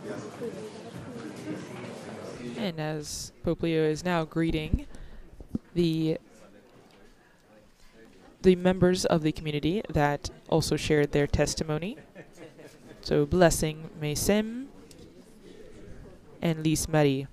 And as Pope Leo is now greeting the members of the community that also shared their testimony. So blessing Mesem and Lise Marie.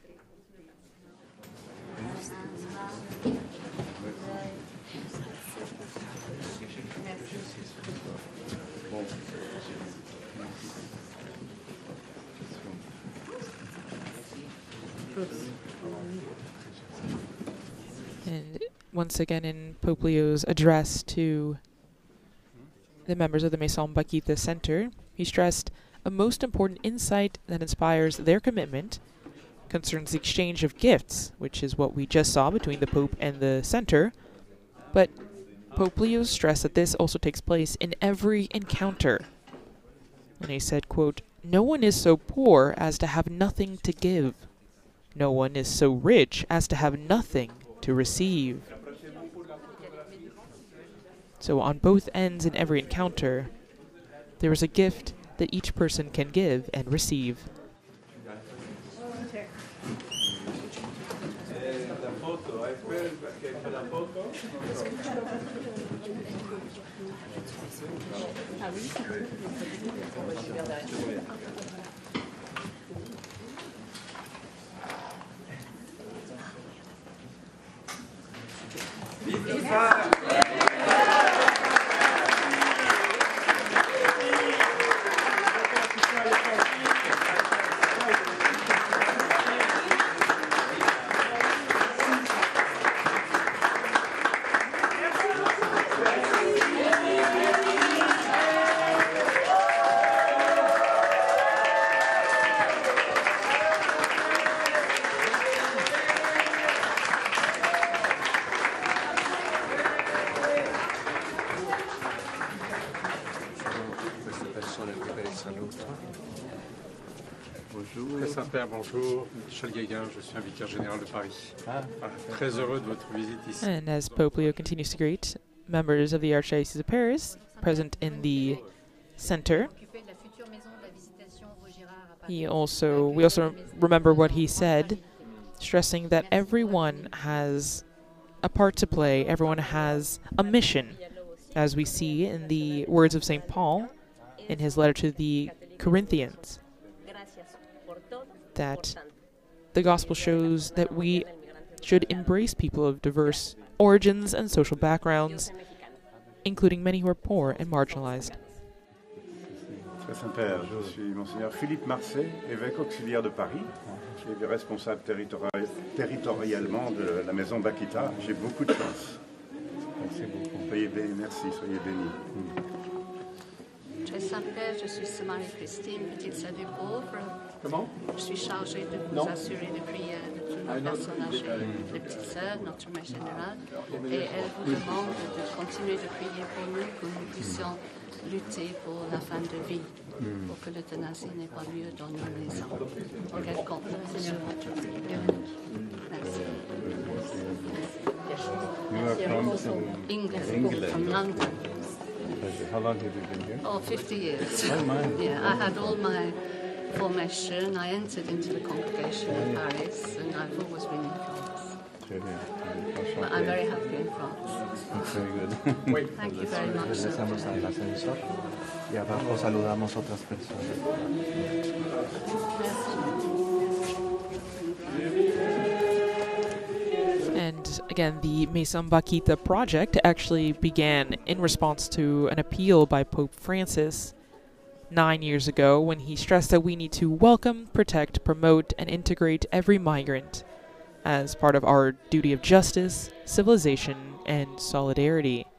And once again, in Pope Leo's address to the members of the Maison Bakhita Center, he stressed a most important insight that inspires their commitment concerns the exchange of gifts, which is what we just saw between the Pope and the Center. But Pope Leo stressed that this also takes place in every encounter. And he said, quote, "No one is so poor as to have nothing to give. No one is so rich as to have nothing to receive." So on both ends in every encounter, there is a gift that each person can give and receive. Très Saint-Père, bonjour. Michel Guéguin, je suis un vicaire général de Paris. Voilà, très heureux de votre visite ici. And as Pope Leo continues to greet members of the Archdiocese of Paris present in the center, we also remember what he said, stressing that everyone has a part to play, everyone has a mission, as we see in the words of St. Paul in his letter to the Corinthians, that the gospel shows that we should embrace people of diverse origins and social backgrounds, including many who are poor and marginalized. Très Saint-Père, je suis Monseigneur Philippe Marcet, évêque auxiliaire de Paris. Je suis responsable territorialement de la Maison Bakhita. J'ai beaucoup de chance. Soyez bénis, merci, soyez bénis. Très Saint-Père, je suis Sœur Marie-Christine, petite sœur du pauvre. Comment? Je suis chargée de vous assurer de prières de toutes nos personnes âgées, les petites sœurs, notre mère générale, et elle vous demande de continuer de prier pour nous, que nous puissions lutter pour la fin de vie, pour que l'euthanasie n'ait pas lieu dans nos maisons. Qu'elle compte sur votre prière. Merci. You are from England, from London. How long have you been here? Oh, 50 years. Oh, my. Yeah, I had all my formation. I entered into the congregation in Paris, and I've always been in France. But I'm very happy in France. Very good. Thank you very much. sir. Regresamos al ascensor y abajo saludamos otras personas. And again, the Maison Bakhita project actually began in response to an appeal by Pope Francis 9 years ago, when he stressed that we need to welcome, protect, promote, and integrate every migrant as part of our duty of justice, civilization, and solidarity.